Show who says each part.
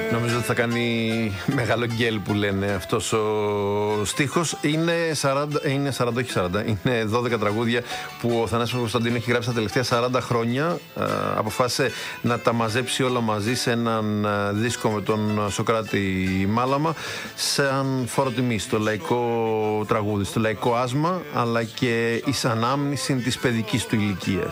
Speaker 1: Νομίζω ότι θα κάνει μεγάλο γκέλ που λένε αυτός ο στίχος. Είναι 12 τραγούδια που ο Θανάσης Κωνσταντίνου έχει γράψει τα τελευταία 40 χρόνια. Αποφάσισε να τα μαζέψει όλα μαζί σε έναν δίσκο με τον Σωκράτη Μάλαμα, σαν φόρο τιμή στο λαϊκό τραγούδι, στο λαϊκό άσμα, αλλά και εις ανάμνηση της παιδικής του ηλικίας.